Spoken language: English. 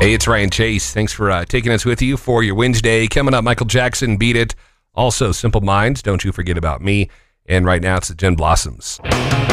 Hey, it's Ryan Chase. Thanks for taking us with you for your Wednesday. Coming up, Michael Jackson, Beat It. Also, Simple Minds, Don't You Forget About Me. And right now, it's the Gin Blossoms.